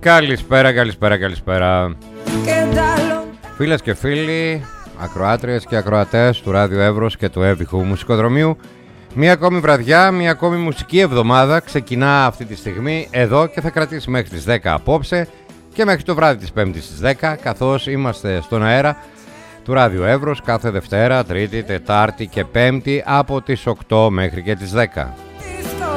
Καλησπέρα. Φίλες και φίλοι, ακροάτριες και ακροατές του Ράδιο Εύρος και του Εύηχου Μουσικοδρομίου. Μία ακόμη βραδιά, μία ακόμη μουσική εβδομάδα ξεκινά αυτή τη στιγμή εδώ και θα κρατήσει μέχρι τις 10 απόψε και μέχρι το βράδυ της Πέμπτης στις 10, καθώς είμαστε στον αέρα του Ράδιο Εύρος κάθε Δευτέρα, Τρίτη, Τετάρτη και Πέμπτη από τις 8 μέχρι και τις 10.